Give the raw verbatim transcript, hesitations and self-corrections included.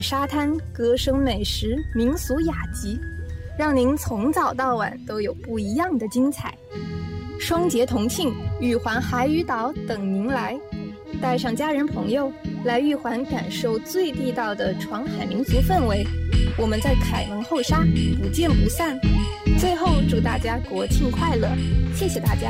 沙滩、歌声、美食、民俗雅集，让您从早到晚都有不一样的精彩。双节同庆，玉环海屿岛等您来，带上家人朋友来玉环感受最地道的闯海民族氛围。我们在凯门后沙不见不散。最后祝大家国庆快乐，谢谢大家。